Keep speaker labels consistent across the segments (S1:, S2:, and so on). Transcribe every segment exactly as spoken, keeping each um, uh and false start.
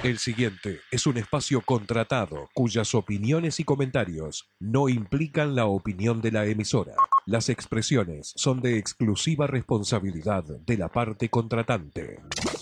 S1: El siguiente es un espacio contratado cuyas opiniones y comentarios no implican la opinión de la emisora. Las expresiones son de exclusiva responsabilidad de la parte contratante.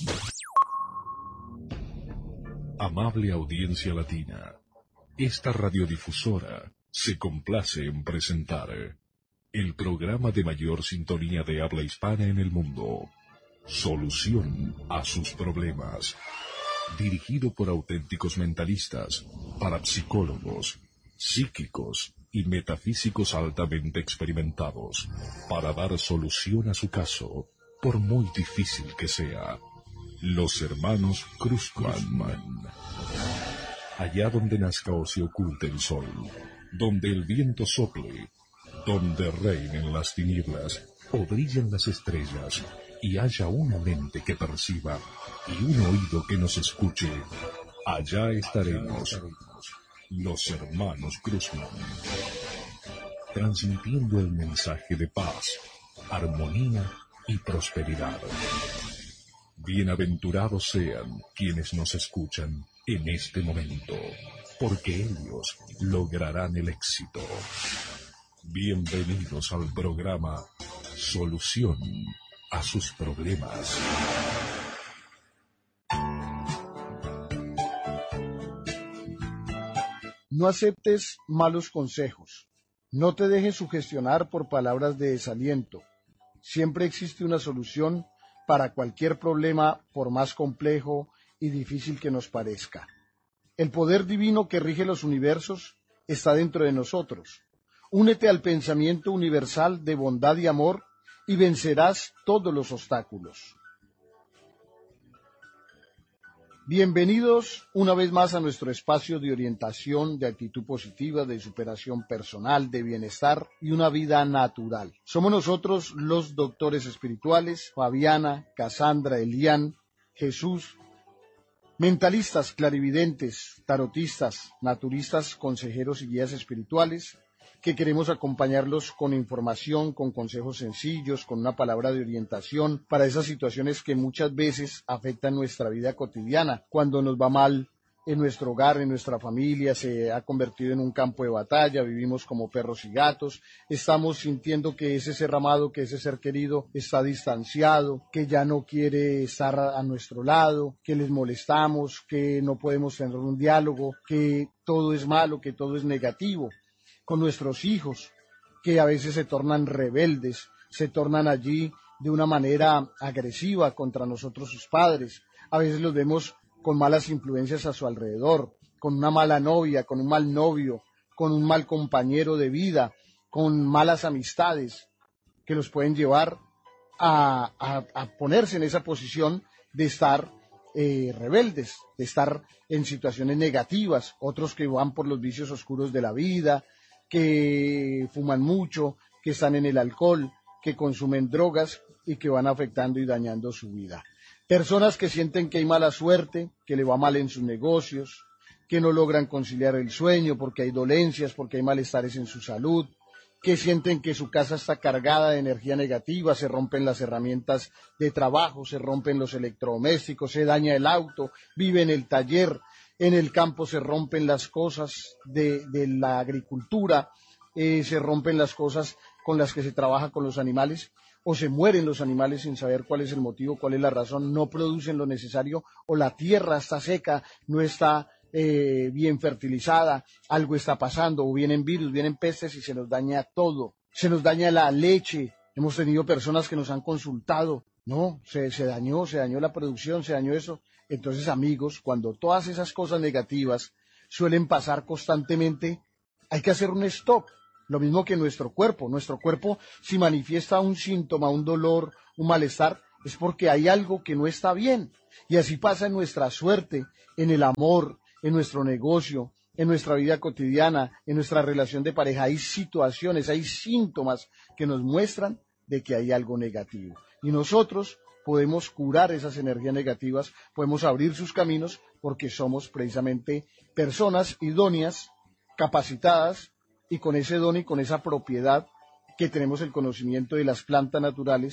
S2: Amable audiencia latina, esta radiodifusora se complace en presentar el programa de mayor sintonía de habla hispana en el mundo, Solución a sus problemas, dirigido por auténticos mentalistas, parapsicólogos, psíquicos y metafísicos altamente experimentados, para dar solución a su caso, por muy difícil que sea. Los hermanos Cruzman. Allá donde nazca o se oculte el sol, donde el viento sople, donde reinen las tinieblas o brillen las estrellas, y haya una mente que perciba y un oído que nos escuche, allá estaremos, los hermanos Cruzman, transmitiendo el mensaje de paz, armonía y prosperidad. Bienaventurados sean quienes nos escuchan en este momento, porque ellos lograrán el éxito. Bienvenidos al programa Solución a sus problemas.
S3: No aceptes malos consejos. No te dejes sugestionar por palabras de desaliento. Siempre existe una solución para cualquier problema, por más complejo y difícil que nos parezca. El poder divino que rige los universos está dentro de nosotros. Únete al pensamiento universal de bondad y amor y vencerás todos los obstáculos. Bienvenidos una vez más a nuestro espacio de orientación, de actitud positiva, de superación personal, de bienestar y una vida natural. Somos nosotros los doctores espirituales, Fabiana, Cassandra, Elian, Jesús, mentalistas, clarividentes, tarotistas, naturistas, consejeros y guías espirituales, que queremos acompañarlos con información, con consejos sencillos, con una palabra de orientación para esas situaciones que muchas veces afectan nuestra vida cotidiana. Cuando nos va mal en nuestro hogar, en nuestra familia, se ha convertido en un campo de batalla, vivimos como perros y gatos, estamos sintiendo que ese ser amado, que ese ser querido está distanciado, que ya no quiere estar a nuestro lado, que les molestamos, que no podemos tener un diálogo, que todo es malo, que todo es negativo. Con nuestros hijos, que a veces se tornan rebeldes, se tornan allí de una manera agresiva contra nosotros sus padres. A veces los vemos con malas influencias a su alrededor, con una mala novia, con un mal novio, con un mal compañero de vida, con malas amistades que los pueden llevar a, a, a ponerse en esa posición de estar eh, rebeldes, de estar en situaciones negativas, otros que van por los vicios oscuros de la vida, que fuman mucho, que están en el alcohol, que consumen drogas y que van afectando y dañando su vida. Personas que sienten que hay mala suerte, que le va mal en sus negocios, que no logran conciliar el sueño porque hay dolencias, porque hay malestares en su salud, que sienten que su casa está cargada de energía negativa, se rompen las herramientas de trabajo, se rompen los electrodomésticos, se daña el auto, vive en el taller, en el campo se rompen las cosas de, de la agricultura, eh, se rompen las cosas con las que se trabaja con los animales, o se mueren los animales sin saber cuál es el motivo, cuál es la razón, no producen lo necesario, o la tierra está seca, no está eh, bien fertilizada, algo está pasando, o vienen virus, vienen pestes y se nos daña todo, se nos daña la leche. Hemos tenido personas que nos han consultado, no, se, se dañó, se dañó la producción, se dañó eso. Entonces, amigos, cuando todas esas cosas negativas suelen pasar constantemente, hay que hacer un stop. Lo mismo que nuestro cuerpo. Nuestro cuerpo, si manifiesta un síntoma, un dolor, un malestar, es porque hay algo que no está bien. Y así pasa en nuestra suerte, en el amor, en nuestro negocio, en nuestra vida cotidiana, en nuestra relación de pareja. Hay situaciones, hay síntomas que nos muestran de que hay algo negativo. Y nosotros podemos curar esas energías negativas, podemos abrir sus caminos porque somos precisamente personas idóneas, capacitadas y con ese don y con esa propiedad que tenemos el conocimiento de las plantas naturales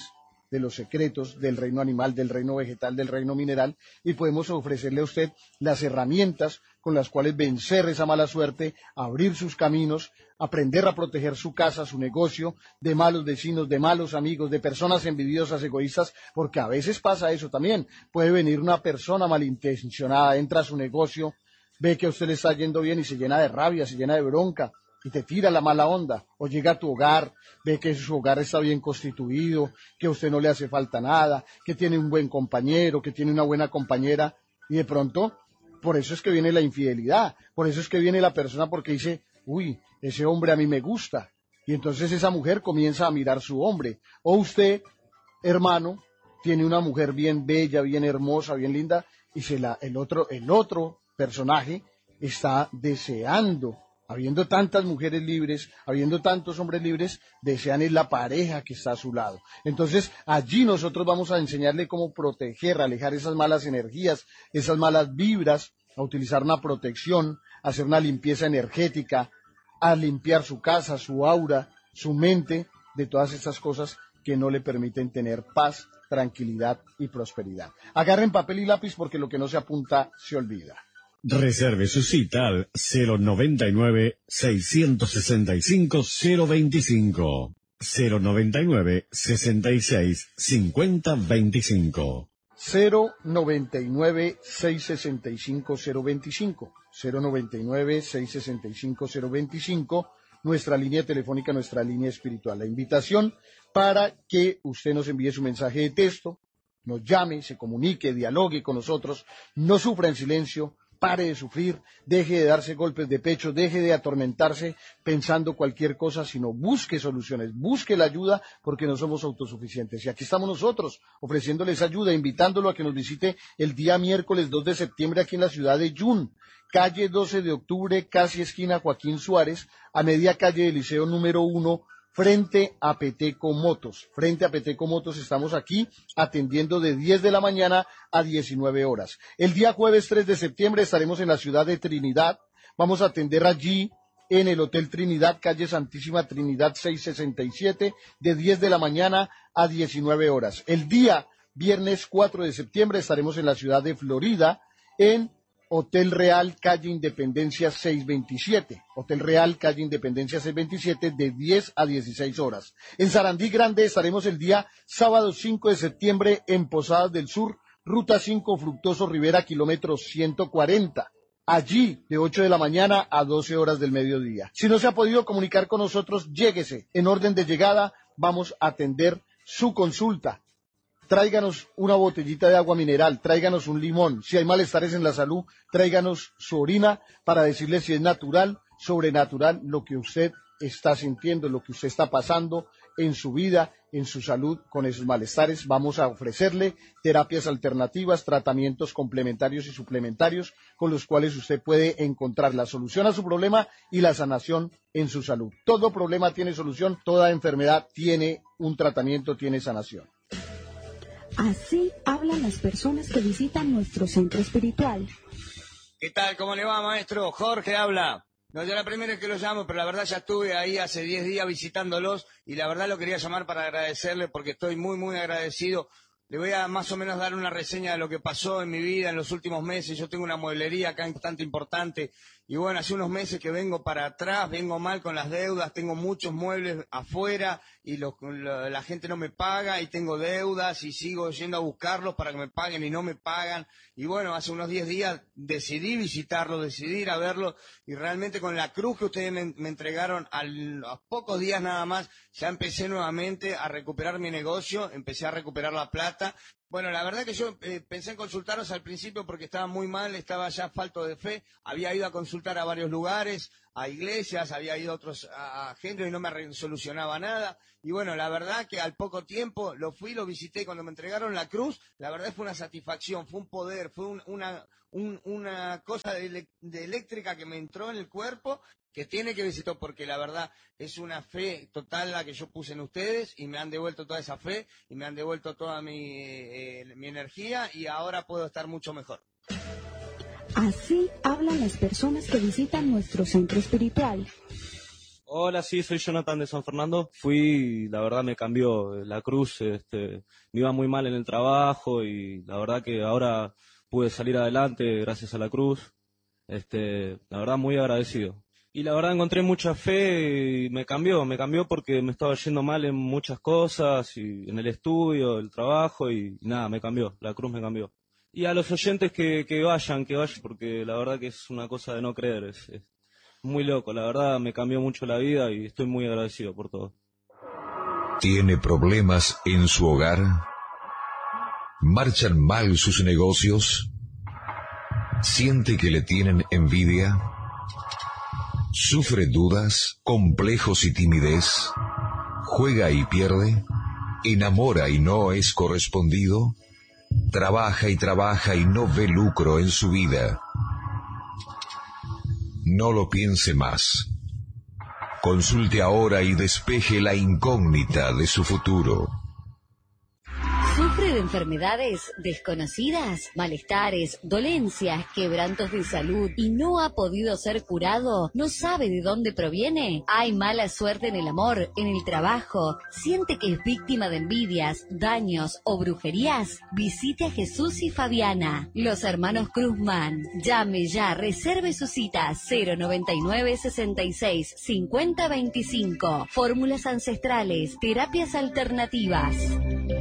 S3: de los secretos del reino animal, del reino vegetal, del reino mineral, y podemos ofrecerle a usted las herramientas con las cuales vencer esa mala suerte, abrir sus caminos, aprender a proteger su casa, su negocio, de malos vecinos, de malos amigos, de personas envidiosas, egoístas, porque a veces pasa eso también. Puede venir una persona malintencionada, entra a su negocio, ve que a usted le está yendo bien y se llena de rabia, se llena de bronca, y te tira la mala onda, o llega a tu hogar, ve que su hogar está bien constituido, que a usted no le hace falta nada, que tiene un buen compañero, que tiene una buena compañera, y de pronto, por eso es que viene la infidelidad, por eso es que viene la persona porque dice, uy, ese hombre a mí me gusta, y entonces esa mujer comienza a mirar su hombre, o usted, hermano, tiene una mujer bien bella, bien hermosa, bien linda, y se la, el otro, el otro personaje está deseando. Habiendo tantas mujeres libres, habiendo tantos hombres libres, desean es la pareja que está a su lado. Entonces, allí nosotros vamos a enseñarle cómo proteger, alejar esas malas energías, esas malas vibras, a utilizar una protección, a hacer una limpieza energética, a limpiar su casa, su aura, su mente, de todas estas cosas que no le permiten tener paz, tranquilidad y prosperidad. Agarren papel y lápiz porque lo que no se apunta se olvida.
S4: Reserve su cita al cero noventa y nueve, seiscientos sesenta y cinco, cero veinticinco. cero noventa y nueve, sesenta y seis, cincuenta veinticinco.
S3: cero noventa y nueve, seiscientos sesenta y cinco, cero veinticinco. cero noventa y nueve, seiscientos sesenta y cinco, cero veinticinco. Nuestra línea telefónica, nuestra línea espiritual. La invitación para que usted nos envíe su mensaje de texto, nos llame, se comunique, dialogue con nosotros, no sufra en silencio. Pare de sufrir, deje de darse golpes de pecho, deje de atormentarse pensando cualquier cosa, sino busque soluciones, busque la ayuda porque no somos autosuficientes. Y aquí estamos nosotros ofreciéndoles ayuda, invitándolo a que nos visite el día miércoles dos de septiembre aquí en la ciudad de Yun, calle doce de octubre, casi esquina Joaquín Suárez, a media calle del Liceo número uno, frente a Peteco Motos. Frente a Peteco Motos estamos aquí atendiendo de diez de la mañana a diecinueve horas. El día jueves tres de septiembre estaremos en la ciudad de Trinidad. Vamos a atender allí en el Hotel Trinidad, calle Santísima Trinidad seiscientos sesenta y siete, de diez de la mañana a diecinueve horas. El día viernes cuatro de septiembre estaremos en la ciudad de Florida, en Hotel Real, calle Independencia seiscientos veintisiete. Hotel Real, calle Independencia seiscientos veintisiete, de diez a dieciséis horas. En Sarandí Grande estaremos el día sábado cinco de septiembre en Posadas del Sur, Ruta cinco, Fructuoso Rivera, kilómetro ciento cuarenta. Allí, de ocho de la mañana a doce horas del mediodía. Si no se ha podido comunicar con nosotros, lléguese. En orden de llegada, vamos a atender su consulta. Tráiganos una botellita de agua mineral, tráiganos un limón. Si hay malestares en la salud, tráiganos su orina para decirle si es natural, sobrenatural, lo que usted está sintiendo, lo que usted está pasando en su vida, en su salud con esos malestares. Vamos a ofrecerle terapias alternativas, tratamientos complementarios y suplementarios con los cuales usted puede encontrar la solución a su problema y la sanación en su salud. Todo problema tiene solución, toda enfermedad tiene un tratamiento, tiene sanación.
S5: Así hablan las personas que visitan nuestro centro espiritual.
S6: ¿Qué tal? ¿Cómo le va, maestro? Jorge habla. No, yo la primera vez que lo llamo, pero la verdad ya estuve ahí hace diez días visitándolos y la verdad lo quería llamar para agradecerle porque estoy muy, muy agradecido. Le voy a más o menos dar una reseña de lo que pasó en mi vida en los últimos meses. Yo tengo una mueblería acá bastante importante y bueno, hace unos meses que vengo para atrás, vengo mal con las deudas, tengo muchos muebles afuera y lo, lo, la gente no me paga y tengo deudas y sigo yendo a buscarlos para que me paguen y no me pagan. Y bueno, hace unos diez días decidí visitarlo, decidí ir a verlo y realmente con la cruz que ustedes me, me entregaron al, a pocos días nada más, ya empecé nuevamente a recuperar mi negocio, empecé a recuperar la plata. Bueno, la verdad que yo eh, pensé en consultaros al principio porque estaba muy mal, estaba ya falto de fe, había ido a consultar a varios lugares, a iglesias, había ido a otros a, a gente y no me solucionaba nada. Y bueno, la verdad que al poco tiempo lo fui, lo visité cuando me entregaron la cruz, la verdad fue una satisfacción, fue un poder, fue un, una, un, una cosa de, de eléctrica que me entró en el cuerpo que tiene que visitar porque la verdad es una fe total la que yo puse en ustedes y me han devuelto toda esa fe y me han devuelto toda mi, eh, mi energía y ahora puedo estar mucho mejor.
S5: Así hablan las personas que visitan nuestro centro espiritual.
S7: Hola, sí, soy Jonathan de San Fernando. Fui, la verdad me cambió la cruz, este, me iba muy mal en el trabajo y la verdad que ahora pude salir adelante gracias a la cruz. Este, la verdad muy agradecido. Y la verdad encontré mucha fe y me cambió, me cambió porque me estaba yendo mal en muchas cosas, y en el estudio, el trabajo y, y nada, me cambió, la cruz me cambió. Y a los oyentes que, que vayan, que vayan, porque la verdad que es una cosa de no creer, es, es muy loco, la verdad me cambió mucho la vida y estoy muy agradecido por todo.
S8: ¿Tiene problemas en su hogar? ¿Marchan mal sus negocios? ¿Siente que le tienen envidia? ¿Sufre dudas, complejos y timidez? ¿Juega y pierde? ¿Enamora y no es correspondido? ¿Trabaja y trabaja y no ve lucro en su vida? No lo piense más. Consulte ahora y despeje la incógnita de su futuro.
S9: ¿Sufre de enfermedades desconocidas, malestares, dolencias, quebrantos de salud y no ha podido ser curado? ¿No sabe de dónde proviene? ¿Hay mala suerte en el amor, en el trabajo? ¿Siente que es víctima de envidias, daños o brujerías? Visite a Jesús y Fabiana, los hermanos Cruzman. Llame ya, reserve su cita cero noventa y nueve, sesenta y seis, cincuenta veinticinco. Fórmulas ancestrales, terapias alternativas.